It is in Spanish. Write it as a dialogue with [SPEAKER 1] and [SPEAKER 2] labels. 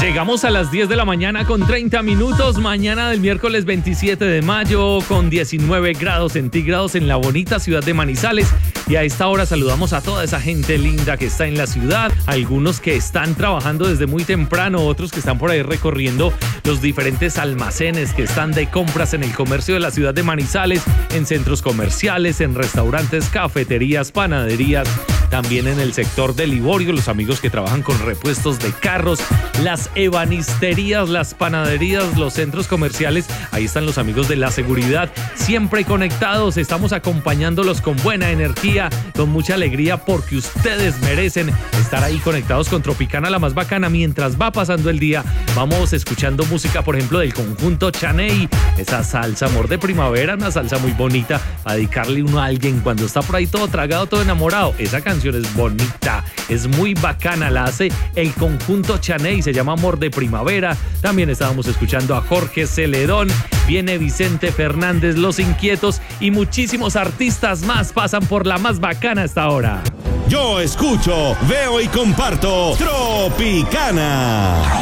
[SPEAKER 1] Llegamos a las 10 de la mañana con 30 minutos, mañana del miércoles 27 de mayo con 19 grados centígrados en la bonita ciudad de Manizales. Y a esta hora saludamos a toda esa gente linda que está en la ciudad, algunos que están trabajando desde muy temprano, otros que están por ahí recorriendo los diferentes almacenes que están de compras en el comercio de la ciudad de Manizales, en centros comerciales, en restaurantes, cafeterías, panaderías, también en el sector de Liborio, los amigos que trabajan con repuestos de carros, las ebanisterías, las panaderías, los centros comerciales, ahí están los amigos de la seguridad, siempre conectados, estamos acompañándolos con buena energía, con mucha alegría, porque ustedes merecen estar ahí conectados con Tropicana, la más bacana. Mientras va pasando el día, vamos escuchando música, por ejemplo, del conjunto Chaney, esa salsa Amor de Primavera, una salsa muy bonita, a dedicarle uno a alguien cuando está por ahí todo tragado, todo enamorado. Esa canción es bonita, es muy bacana, la hace el conjunto Chaney, se llama Amor de Primavera. También estábamos escuchando a Jorge Celedón, viene Vicente Fernández, Los Inquietos y muchísimos artistas más pasan por la más bacana a esta hora.
[SPEAKER 2] Yo escucho, veo y comparto Tropicana.